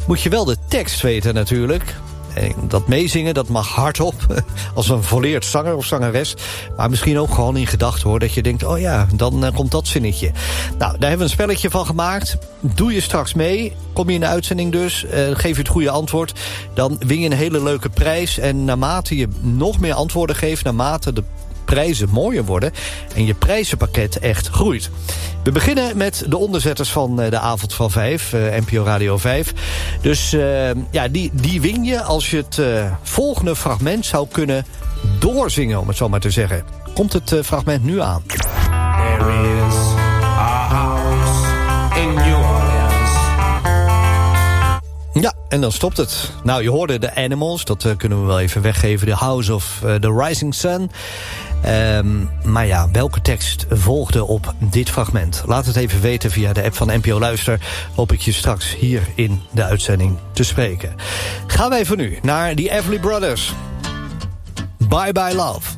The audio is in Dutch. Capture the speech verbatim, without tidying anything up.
Moet je wel de tekst weten natuurlijk. En dat meezingen, dat mag hardop. Als een volleerd zanger of zangeres. Maar misschien ook gewoon in gedachten hoor. Dat je denkt, oh ja, dan uh, komt dat zinnetje. Nou, daar hebben we een spelletje van gemaakt. Doe je straks mee. Kom je in de uitzending dus. Uh, geef je het goede antwoord. Dan win je een hele leuke prijs. En naarmate je nog meer antwoorden geeft. Naarmate de prijzen mooier worden en je prijzenpakket echt groeit. We beginnen met de onderzetters van de avond van vijf, uh, N P O Radio vijf. Dus uh, ja, die, die win je als je het uh, volgende fragment zou kunnen doorzingen, om het zo maar te zeggen. Komt het uh, fragment nu aan. There is a house in New Orleans. Ja, en dan stopt het. Nou, je hoorde de Animals, dat uh, kunnen we wel even weggeven. The House of uh, the Rising Sun. Um, maar ja, welke tekst volgde op dit fragment? Laat het even weten via de app van N P O Luister. Hoop ik je straks hier in de uitzending te spreken. Gaan wij voor nu naar die Everly Brothers. Bye Bye Love.